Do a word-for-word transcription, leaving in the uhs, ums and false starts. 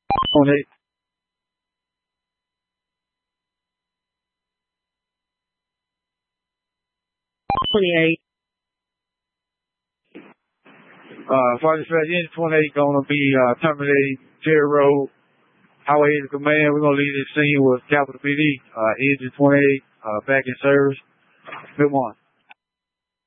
twenty-eight. twenty-eight. Uh, fire dispatch, engine twenty-eight gonna be, uh, terminating Terry Road, Highway eighty Command. We're gonna leave this scene with Capital P D, uh, engine twenty-eight, uh, back in service. Good morning.